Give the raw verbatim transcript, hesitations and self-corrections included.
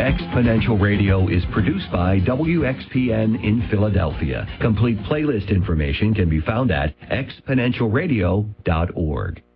Exponential Radio is produced by W X P N in Philadelphia. Complete playlist information can be found at exponential radio dot org.